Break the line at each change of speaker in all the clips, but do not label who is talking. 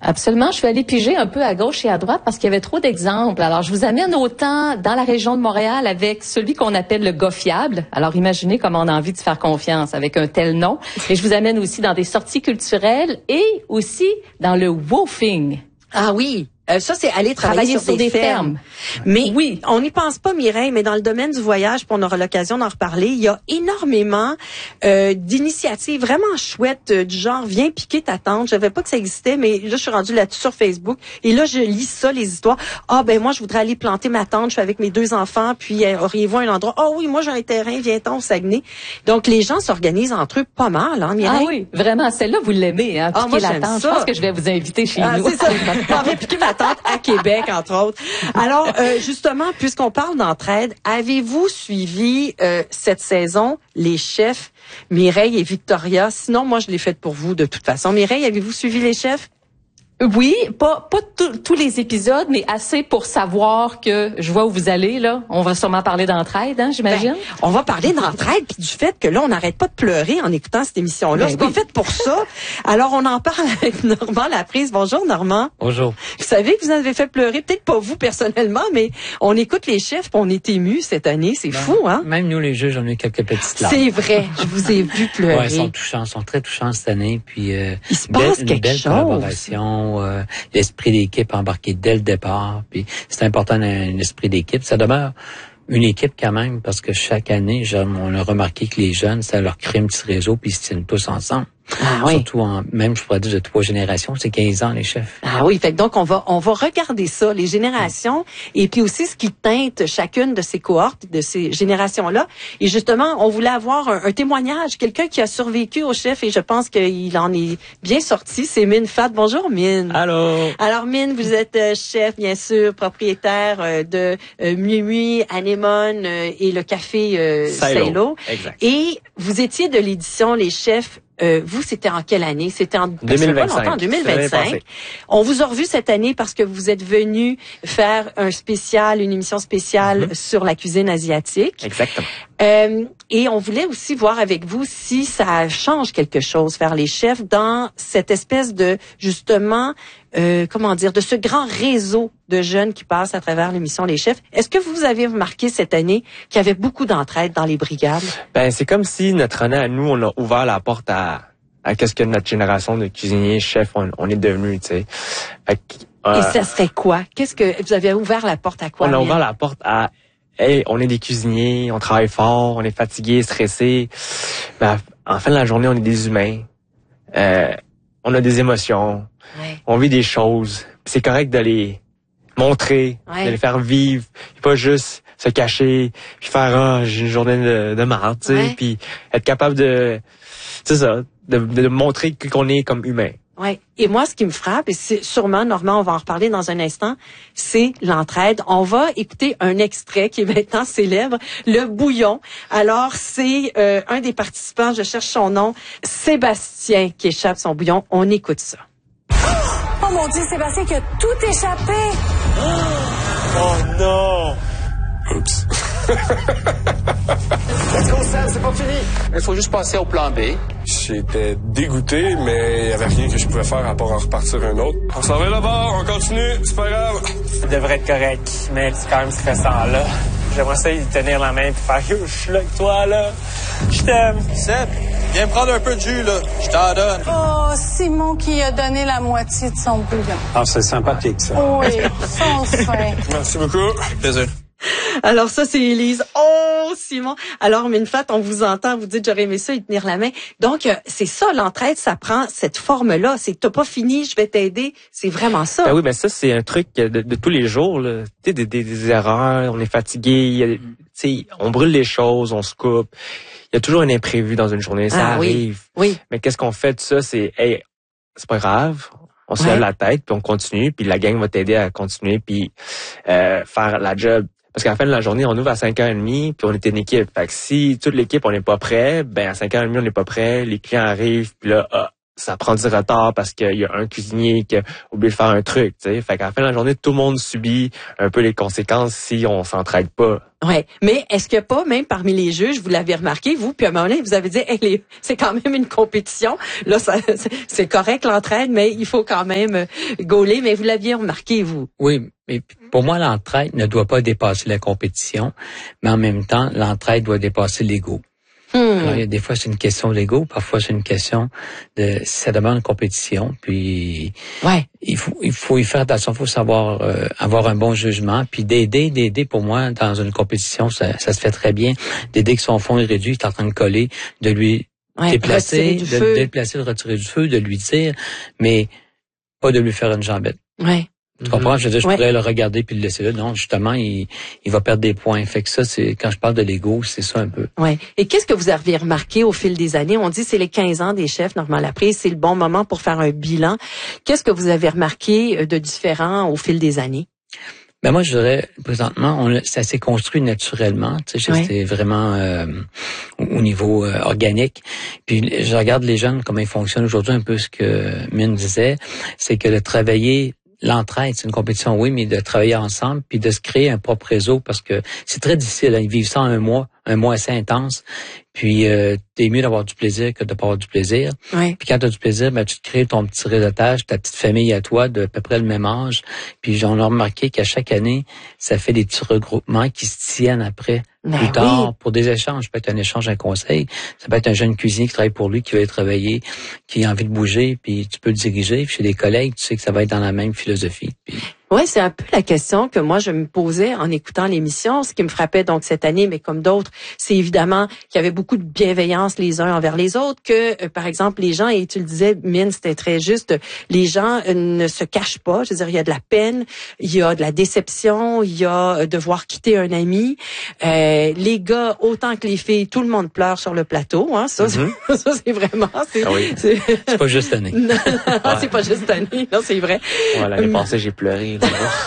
Absolument. Je suis allée piger un peu à gauche et à droite parce qu'il y avait trop d'exemples. Alors, je vous amène autant dans la région de Montréal avec celui qu'on appelle le gars fiable. Alors, imaginez comment on a envie de se faire confiance avec un tel nom. Et je vous amène aussi dans des sorties culturelles et aussi dans le woofing.
Ah oui. Ça, c'est aller travailler sur des fermes. Mais
oui,
on n'y pense pas, Mireille, mais dans le domaine du voyage, puis on aura l'occasion d'en reparler, il y a énormément d'initiatives vraiment chouettes du genre « Viens piquer ta tente ». Je savais pas que ça existait, mais là, je suis rendue là-dessus sur Facebook. Et là, je lis ça, les histoires. « Ah, ben moi, je voudrais aller planter ma tente. Je suis avec mes 2 enfants. Puis, auriez-vous un endroit? Ah oui, moi, j'ai un terrain. Viens-t'en au Saguenay. » Donc, les gens s'organisent entre eux pas mal, hein, Mireille?
Ah oui, vraiment. Celle-là, vous l'aimez, hein, piquer la tente.
Ça.
Je pense que je vais vous inviter chez nous.
C'est ça. Viens piquer ma tente à Québec, entre autres. Alors, justement, puisqu'on parle d'entraide, avez-vous suivi cette saison les chefs Mireille et Victoria? Sinon, moi, je l'ai faite pour vous de toute façon. Mireille, avez-vous suivi les chefs?
Oui, pas tous les épisodes, mais assez pour savoir que je vois où vous allez, là. On va sûrement parler d'entraide, hein, j'imagine.
Ben, on va parler d'entraide puis du fait que là, on n'arrête pas de pleurer en écoutant cette émission-là. C'est pas fait pour ça. Alors, on en parle avec Normand Laprise. Bonjour, Normand.
Bonjour.
Vous savez que vous avez fait pleurer, peut-être pas vous personnellement, mais on écoute les chefs puis on est émus cette année. C'est fou, hein?
Même nous, les juges, on a eu quelques petites larmes.
C'est vrai. Je vous ai vu pleurer.
Ouais, ils sont très touchants cette année. Puis,
il se passe
une
quelque
belle
chose.
collaboration. L'esprit d'équipe embarqué dès le départ. Puis c'est important un esprit d'équipe. Ça demeure une équipe quand même, parce que chaque année, on a remarqué que les jeunes, ça leur crée un petit réseau, puis ils se tiennent tous ensemble.
Ah oui.
Surtout même, je pourrais dire, de 3 générations, c'est 15 ans, les chefs.
Ah oui, fait que donc on va regarder ça, les générations, et puis aussi ce qui teinte chacune de ces cohortes, de ces générations-là. Et justement, on voulait avoir un témoignage, quelqu'un qui a survécu au chef, et je pense qu'il en est bien sorti. C'est Mine Fat. Bonjour, Mine.
Allô.
Alors, Mine, vous êtes chef, bien sûr, propriétaire de Miu Anémone et le café Sailo.
Exact.
Et vous étiez de l'édition Les Chefs. Vous, c'était en quelle année? C'était en
2025.
En 2025. On vous a revu cette année parce que vous êtes venu faire une émission spéciale sur la cuisine asiatique.
Exactement.
Et on voulait aussi voir avec vous si ça change quelque chose, faire les chefs dans cette espèce de, justement, de ce grand réseau de jeunes qui passent à travers l'émission Les Chefs. Est-ce que vous avez remarqué cette année qu'il y avait beaucoup d'entraide dans les brigades?
Ben, c'est comme si notre année à nous, on a ouvert la porte à qu'est-ce que notre génération de cuisiniers, chefs, on est devenus, tu sais.
Et ça serait quoi? Qu'est-ce que vous avez ouvert la porte à quoi?
On a ouvert la porte à hey, on est des cuisiniers, on travaille fort, on est fatigués, stressés. Ben, en fin de la journée, on est des humains. On a des émotions.
Ouais.
On vit des choses. C'est correct de les montrer, de les faire vivre. Pas juste se cacher, puis faire j'ai une journée de marde, tu sais, puis être capable de montrer qu'on est comme humain.
Ouais. Et moi, ce qui me frappe, et c'est sûrement, Normand, on va en reparler dans un instant, c'est l'entraide. On va écouter un extrait qui est maintenant célèbre, le bouillon. Alors, c'est un des participants, je cherche son nom, Sébastien, qui échappe son bouillon. On écoute ça.
Oh mon Dieu, Sébastien qui a tout échappé!
Oh non! Oups. Let's go, Sam, c'est pas fini. Il faut juste passer au plan B. J'étais dégoûté, mais il n'y avait rien que je pouvais faire à part en repartir un autre. On s'en va là-bas, on continue, c'est pas grave.
Ça devrait être correct, mais c'est quand même stressant, là. J'aimerais ça, lui tenir la main et faire « Yo, je suis là avec toi, là. Je t'aime. »
Seb, viens prendre un peu de jus, là. Je t'en donne.
Oh, Simon qui a donné la moitié de son bouillon.
Ah, c'est sympathique, ça.
Oui, son fin.
Merci beaucoup. Plaisir.
Alors ça, c'est Élise. Oh, Simon. Alors, Minfat, on vous entend, vous dites, j'aurais aimé ça, y tenir la main. Donc, c'est ça, l'entraide, ça prend cette forme-là. C'est, t'as pas fini, je vais t'aider. C'est vraiment ça.
Ben oui, mais ça, c'est un truc de tous les jours, là. Tu sais, des erreurs, on est fatigué, tu sais, on brûle les choses, on se coupe. Il y a toujours un imprévu dans une journée, ça arrive.
Oui.
Mais qu'est-ce qu'on fait de ça? C'est, hey, c'est pas grave. On se lève la tête, puis on continue, puis la gang va t'aider à continuer, puis faire la job. Parce qu'à la fin de la journée, on ouvre à 5h30, puis on est une équipe. Fait que si toute l'équipe, on n'est pas prêt, ben à 5h30, on n'est pas prêt, les clients arrivent, puis là, ça prend du retard parce qu'il y a un cuisinier qui a oublié de faire un truc, tu sais. Fait qu'à la fin de la journée, tout le monde subit un peu les conséquences si on s'entraide pas.
Ouais, mais est-ce que pas, même parmi les juges, vous l'avez remarqué, vous, puis à un moment donné, vous avez dit, hey, c'est quand même une compétition. Là, c'est correct l'entraide, mais il faut quand même gauler. Mais vous l'aviez remarqué, vous.
Oui, mais pour moi, l'entraide ne doit pas dépasser la compétition, mais en même temps, l'entraide doit dépasser l'ego. Alors, il y a des fois, c'est une question d'ego, parfois c'est une question de ça demande une compétition, puis il faut y faire attention, il faut savoir avoir un bon jugement, puis d'aider pour moi dans une compétition, ça se fait très bien, d'aider que son fond est réduit, il est en train de coller, de lui déplacer, de déplacer, de retirer du feu, de lui dire, mais pas de lui faire une jambette.
Ouais.
Tu comprends? Je veux dire, je pourrais le regarder puis le laisser là. Non, justement, il va perdre des points. Fait que ça, c'est quand je parle de l'ego, c'est ça un peu.
Ouais. Et qu'est-ce que vous avez remarqué au fil des années? On dit c'est les 15 ans des chefs Normand Laprise, c'est le bon moment pour faire un bilan. Qu'est-ce que vous avez remarqué de différent au fil des années?
Ben moi, je dirais, présentement, ça s'est construit naturellement. Tu sais, c'était vraiment au niveau organique. Puis je regarde les jeunes, comment ils fonctionnent aujourd'hui, un peu ce que Mine disait, c'est que de travailler l'entraide, c'est une compétition, oui, mais de travailler ensemble, puis de se créer un propre réseau, parce que c'est très difficile. Ils vivent ça en un mois assez intense. Puis t'es mieux d'avoir du plaisir que de pas avoir du plaisir.
Oui.
Puis quand tu as du plaisir, ben tu te crées ton petit réseautage, ta petite famille à toi de à peu près le même âge. Puis on a remarqué qu'à chaque année, ça fait des petits regroupements qui se tiennent après. Plus tard, pour des échanges. Ça peut être un échange, un conseil. Ça peut être un jeune cuisinier qui travaille pour lui, qui veut travailler, qui a envie de bouger, puis tu peux le diriger. Puis chez des collègues, tu sais que ça va être dans la même philosophie. Puis...
Oui, c'est un peu la question que moi je me posais en écoutant l'émission. Ce qui me frappait donc cette année, mais comme d'autres, c'est évidemment qu'il y avait beaucoup de bienveillance les uns envers les autres, que par exemple les gens, et tu le disais, Mine, c'était très juste, les gens ne se cachent pas. Je veux dire, il y a de la peine, il y a de la déception, il y a devoir quitter un ami. Les gars, autant que les filles, tout le monde pleure sur le plateau. Hein, ça, ça c'est vraiment...
C'est pas juste année.
Non, c'est pas juste année, non, c'est vrai.
Ouais, l'année passée, j'ai pleuré.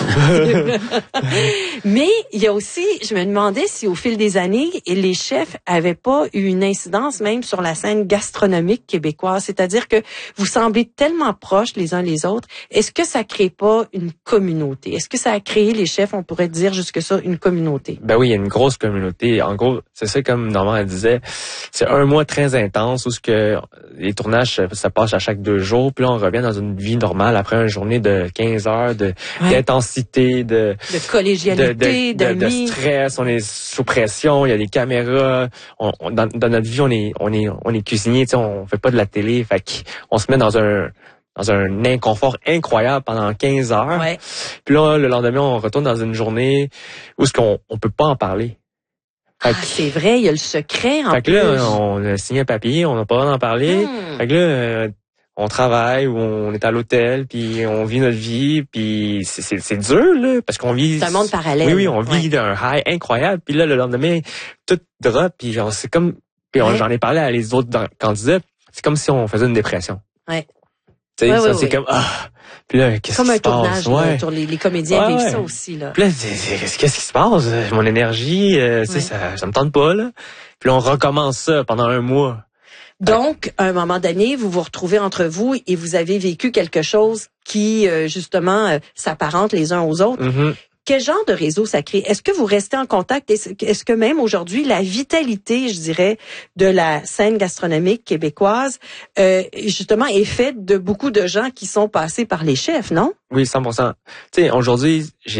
Mais il y a aussi, je me demandais si au fil des années, les chefs avaient pas eu une incidence même sur la scène gastronomique québécoise. C'est-à-dire que vous semblez tellement proches les uns les autres. Est-ce que ça crée pas une communauté? Est-ce que ça a créé, les chefs, on pourrait dire jusque ça, une communauté?
Ben oui, il y a une grosse communauté. En gros, c'est ça comme Normand elle disait, c'est un mois très intense où ce que les tournages, ça passe à chaque 2 jours, puis là on revient dans une vie normale après une journée de 15 heures d'intensité, de
collégialité,
de stress, on est sous pression, il y a des caméras, dans notre vie on est cuisinier, tu sais, on fait pas de la télé, fait qu'on se met dans un inconfort incroyable pendant 15 heures.
Ouais.
Puis là, le lendemain, on retourne dans une journée où on peut pas en parler.
C'est vrai, il y a le secret en plus.
Fait que là, on a signé un papier, on n'a pas le droit d'en parler. Fait que là, on travaille ou on est à l'hôtel, puis on vit notre vie, puis c'est dur, là, parce qu'on vit...
C'est un monde parallèle.
Oui, on vit d'un high incroyable, puis là, le lendemain, tout drop, puis genre, c'est comme... Puis j'en ai parlé à les autres candidats, c'est comme si on faisait une dépression.
Ouais.
Tu sais, c'est comme... Puis là, qu'est-ce qui se passe?
Comme un tournage, là, les comédiens vivent ça aussi, là.
Puis là, qu'est-ce qui se passe? Mon énergie, tu sais, ça me tente pas, là. Puis là, on recommence ça pendant un mois.
Donc, à un moment donné, vous vous retrouvez entre vous et vous avez vécu quelque chose qui, justement, s'apparente les uns aux autres.
Mm-hmm.
Quel genre de réseau ça crée? Est-ce que vous restez en contact? Est-ce que même aujourd'hui, la vitalité, je dirais, de la scène gastronomique québécoise, justement, est faite de beaucoup de gens qui sont passés par les chefs, non?
Oui, 100%. Tu sais, aujourd'hui, j'ai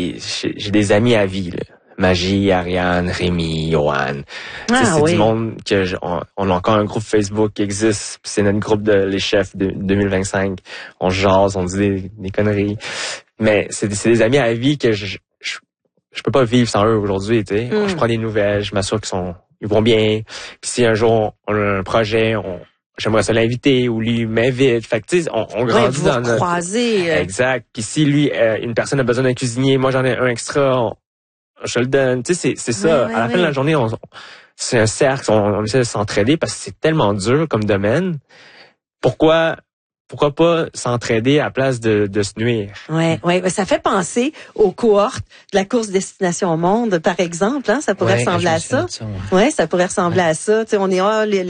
des amis à vie, là. Magie, Ariane, Rémi, Johan. C'est du monde que on a encore un groupe Facebook qui existe. C'est notre groupe de les chefs de 2025. On jase, on dit des conneries. Mais c'est des amis à vie que je peux pas vivre sans eux aujourd'hui, tu sais. Je prends des nouvelles, je m'assure ils vont bien. Puis si un jour on a un projet, j'aimerais ça l'inviter ou lui m'invite. Fait que tu sais, on grandit
vous
dans notre...
croisez.
Exact. Puis si lui une personne a besoin d'un cuisinier, moi j'en ai un extra, je le donne. Tu sais, c'est ça. À la fin de la journée, c'est un cercle. On essaie de s'entraider parce que c'est tellement dur comme domaine. Pourquoi pourquoi pas s'entraider à la place de se nuire?
Ouais. Ça fait penser aux cohortes de la course Destination au Monde, par exemple. Hein? Ça pourrait ressembler à ça. Ouais, ça pourrait ressembler à ça. T'sais, on est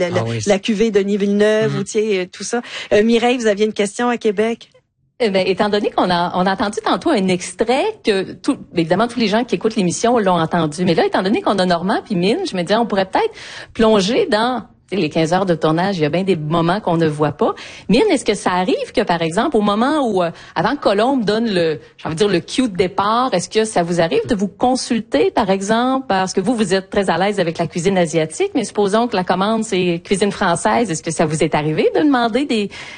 la cuvée Denis Villeneuve, ou tout ça. Mireille, vous aviez une question à Québec?
Étant donné qu'on a entendu tantôt un extrait que évidemment tous les gens qui écoutent l'émission l'ont entendu, mais là, étant donné qu'on a Normand puis Mine, je me disais on pourrait peut-être plonger dans les 15 heures de tournage. Il y a bien des moments qu'on ne voit pas. Mine, est-ce que ça arrive que par exemple au moment où avant que Colombe donne le cue de départ, est-ce que ça vous arrive de vous consulter par exemple parce que vous êtes très à l'aise avec la cuisine asiatique, mais supposons que la commande c'est cuisine française, est-ce que ça vous est arrivé de demander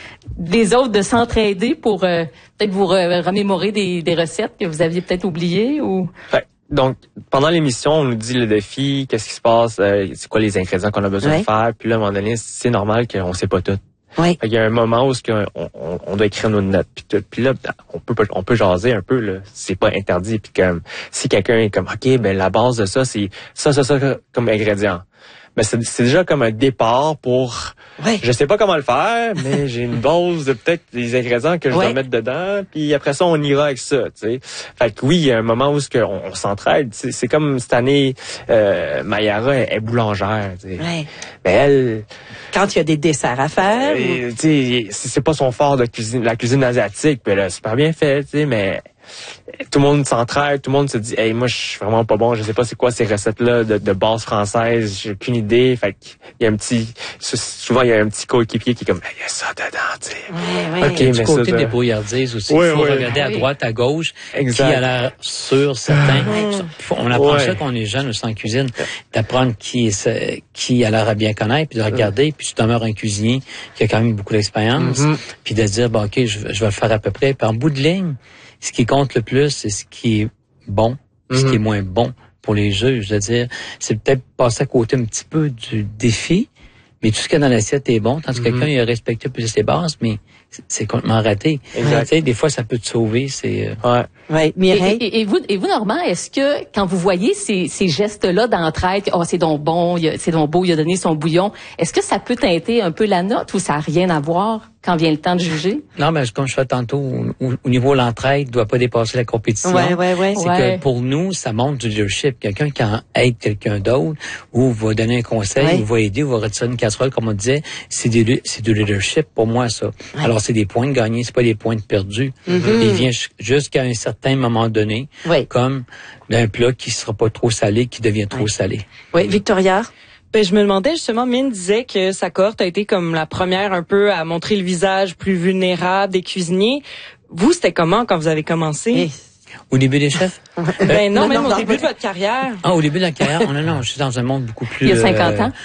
des autres de s'entraider pour peut-être vous remémorer des recettes que vous aviez peut-être oubliées ou...
Donc, pendant l'émission, on nous dit le défi, qu'est-ce qui se passe, c'est quoi les ingrédients qu'on a besoin de faire. Puis là, à un moment donné, c'est normal qu'on sait pas tout.
Oui.
Il y a un moment où on doit écrire nos notes. Puis là, on peut jaser un peu. Là, c'est pas interdit. Puis comme si quelqu'un est comme, ok, ben la base de ça, c'est ça comme ingrédient. Mais c'est déjà comme un départ pour...
Ouais.
Je sais pas comment le faire, mais j'ai une base de peut-être des ingrédients que je dois mettre dedans. Puis après ça, on ira avec ça. T'sais. Fait que oui, il y a un moment où on s'entraide. C'est comme cette année, Mayara est boulangère. T'sais.
Ouais.
Mais elle...
Quand il y a des desserts à faire...
C'est pas son fort de la cuisine asiatique. Puis là, c'est super bien fait, mais... Tout le monde s'entraide, tout le monde se dit hey, moi je suis vraiment pas bon, je sais pas c'est quoi ces recettes-là de base française, j'ai aucune idée. Fait qu'il y a souvent il y a un petit coéquipier qui est comme il y a ça dedans, tu sais.
Ouais.
Okay, du côté des brouillardises aussi, il faut regarder à droite, à gauche, qui a l'air sûr, certain. On apprend ça quand on est jeune aussi en cuisine, d'apprendre qui a l'air à bien connaître, puis de regarder, puis tu demeures un cuisinier qui a quand même beaucoup d'expérience, puis de dire bon ok, je vais le faire à peu près. Puis en bout de ligne, ce qui compte le plus, c'est ce qui est bon, ce qui est moins bon pour les juges. Je veux dire, c'est peut-être passer à côté un petit peu du défi, mais tout ce qu'il y a dans l'assiette est bon, tandis que quelqu'un il a respecté plus ses bases, mais c'est complètement raté. Tu sais, des fois, ça peut te sauver. C'est
Ouais. Mireille?
Et vous, Normand, est-ce que quand vous voyez ces gestes-là d'entraide, c'est donc bon, c'est donc beau, il a donné son bouillon, est-ce que ça peut teinter un peu la note ou ça n'a rien à voir quand vient le temps de juger?
Non, mais comme je fais tantôt, au niveau de l'entraide, doit pas dépasser la compétition.
Ouais.
C'est que pour nous, ça montre du leadership. Quelqu'un qui aide quelqu'un d'autre, ou va donner un conseil, ou va aider, ou va retirer une casserole, comme on disait, c'est du leadership pour moi, ça. Alors, c'est des points de gagnés, c'est pas des points de perdus. Il vient jusqu'à un certain moment donné, comme d'un plat qui sera pas trop salé, qui devient trop salé.
Oui, Victoria?
Ben, je me demandais justement, Mine disait que sa cohorte a été comme la première un peu à montrer le visage plus vulnérable des cuisiniers. Vous, c'était comment quand vous avez commencé?
Au début des chefs?
Ben non, même au début de votre carrière.
Ah, au début de la carrière? Non, je suis dans un monde beaucoup plus...
Il y a 50 ans?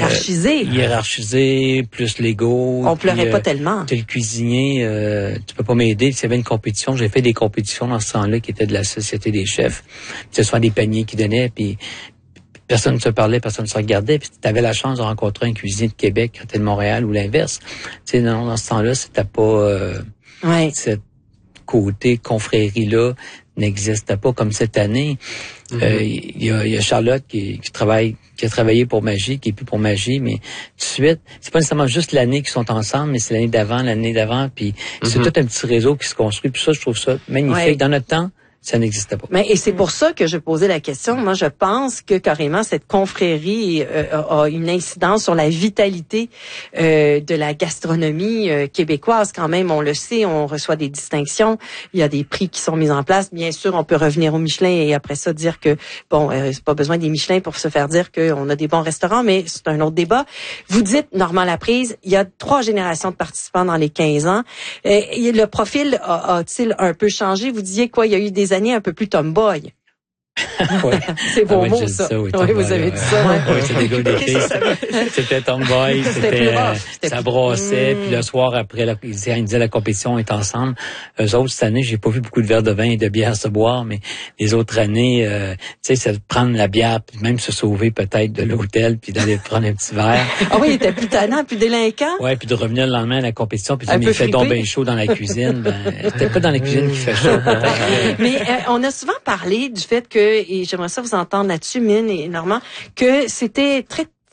Hiérarchisé,
plus légaux.
On pleurait pas tellement.
T'es le cuisinier, tu peux pas m'aider. S'il y avait une compétition, j'ai fait des compétitions dans ce temps-là qui étaient de la Société des chefs. Ce soit des paniers qui donnaient, puis personne ne se parlait, personne ne se regardait. Puis tu avais la chance de rencontrer un cuisinier de Québec quand t'es de Montréal ou l'inverse. Tu sais, dans ce temps-là, c'était pas... cette côté confrérie-là n'existait pas comme cette année. Il y a Charlotte qui a travaillé pour Magie, qui est plus pour Magie, mais tout de suite, c'est pas nécessairement juste l'année qu'ils sont ensemble, mais c'est l'année d'avant, puis c'est tout un petit réseau qui se construit. Puis ça, je trouve ça magnifique. Dans notre temps, ça n'existait pas.
Mais et c'est pour ça que je posais la question. Moi, je pense que carrément cette confrérie a une incidence sur la vitalité de la gastronomie québécoise. Quand même, on le sait, on reçoit des distinctions. Il y a des prix qui sont mis en place. Bien sûr, on peut revenir au Michelin et après ça dire que c'est pas besoin des Michelin pour se faire dire qu'on a des bons restaurants, mais c'est un autre débat. Vous dites Normand Laprise, il y a 3 générations de participants dans les 15 ans. Le profil a-t-il un peu changé? Vous disiez quoi? Il y a eu des années un peu plus tomboy. C'est vos mots, ça.
Oui,
vous avez dit ça.
Oui, c'est des gars des filles. C'était tomboy, ça brassait, puis le soir après, ils disaient la compétition est ensemble. Eux autres, cette année, j'ai pas vu beaucoup de verres de vin et de bière se boire, mais les autres années, tu sais, c'est de prendre la bière, puis même se sauver peut-être de l'hôtel, puis d'aller prendre un petit verre.
Ah oui, il était plus tannant, plus délinquant.
Ouais, puis de revenir le lendemain à la compétition, puis il fait donc bien chaud dans la cuisine. C'était pas dans la cuisine qui fait chaud.
Mais on a souvent parlé du fait que, et j'aimerais ça vous entendre là-dessus, Mine et Normand, que c'était très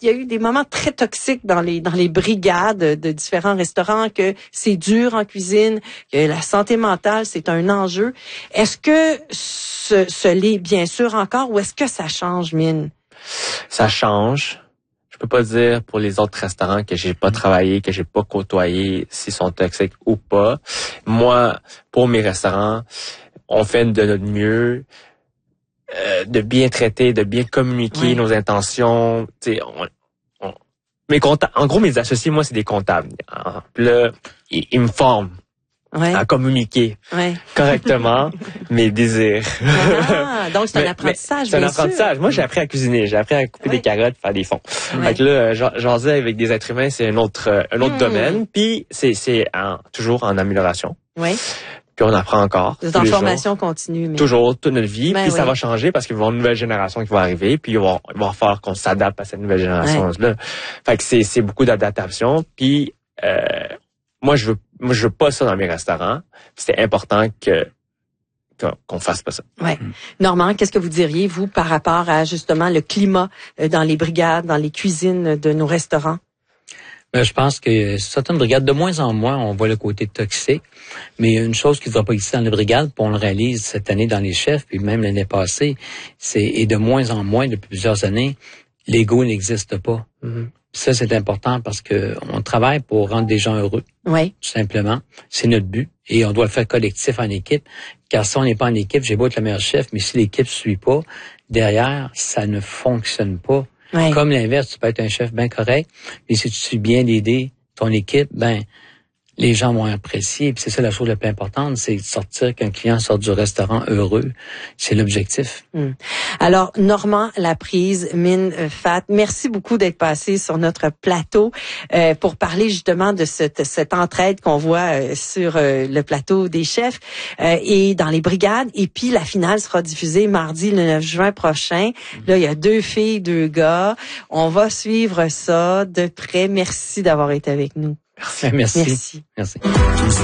qu'il y a eu des moments très toxiques dans les brigades de différents restaurants, que c'est dur en cuisine, que la santé mentale, c'est un enjeu. Est-ce que ce l'est bien sûr encore, ou est-ce que ça change, Mine?
Ça change. Je peux pas dire pour les autres restaurants que j'ai pas travaillé, que j'ai pas côtoyé, s'ils sont toxiques ou pas. Moi, pour mes restaurants, on fait de notre mieux. De bien traiter, de bien communiquer nos intentions. Tu sais, en gros, mes associés, moi, c'est des comptables. Puis là, ils me forment à communiquer correctement mes désirs.
Donc, c'est un apprentissage,
c'est un apprentissage. Moi, j'ai appris à cuisiner. J'ai appris à couper des carottes, faire des fonds. Fait que là, jaser avec des êtres humains, c'est un autre domaine. Puis, c'est toujours en amélioration.
Oui.
Puis on apprend encore.
C'est en formation continue. Mais...
Toujours, toute notre vie. Puis ça va changer parce qu'il va y avoir une nouvelle génération qui va arriver. Puis il va falloir qu'on s'adapte à cette nouvelle génération-là. Fait que c'est beaucoup d'adaptation. Puis moi, je veux pas ça dans mes restaurants. C'est important qu'on fasse pas ça.
Ouais. Normand, qu'est-ce que vous diriez, vous, par rapport à justement le climat dans les brigades, dans les cuisines de nos restaurants?
Je pense que certaines brigades, de moins en moins, on voit le côté toxique. Mais il y a une chose qui ne va pas exister dans les brigades, puis on le réalise cette année dans les chefs, puis même l'année passée, et de moins en moins, depuis plusieurs années, l'ego n'existe pas. Mm-hmm. Ça, c'est important parce que on travaille pour rendre des gens heureux.
Oui.
Tout simplement. C'est notre but. Et on doit le faire collectif en équipe. Car si on n'est pas en équipe, j'ai beau être le meilleur chef, mais si l'équipe ne suit pas, derrière, ça ne fonctionne pas. Ouais. Comme l'inverse, tu peux être un chef bien correct, mais si tu suis bien l'idée, ton équipe, les gens vont apprécier. Puis c'est ça la chose la plus importante, c'est de sortir, qu'un client sorte du restaurant heureux. C'est l'objectif.
Alors, Normand Laprise, Mine Fatt, merci beaucoup d'être passé sur notre plateau pour parler justement de cette entraide qu'on voit sur le plateau des chefs et dans les brigades. Et puis, la finale sera diffusée mardi le 9 juin prochain. Là, il y a 2 filles, 2 gars. On va suivre ça de près. Merci d'avoir été avec nous.
Merci. Merci.